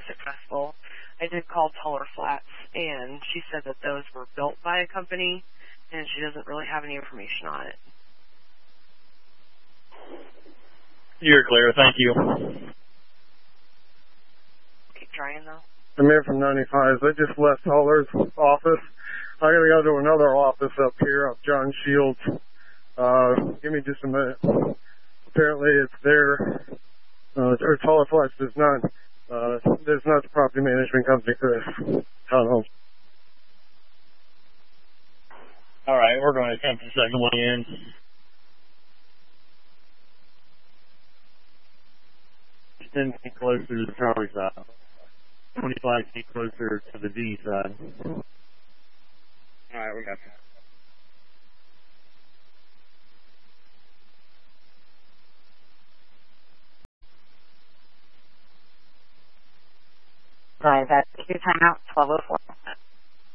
successful. I did call Teller Flats, and she said that those were built by a company, and she doesn't really have any information on it. You're clear. Thank you. Keep trying, though. I'm here from 95. I just left Teller's office. I got to go to another office up here, up John Shields. Give me just a minute. Apparently it's there. Or Teller Flats is not. There's not the property management company for this townhome. All right, we're going to attempt the second one in. Just 10 feet closer to the Charlie side. 25 feet closer to the D side. All right, we got you. Sorry, that's your timeout, 12:04.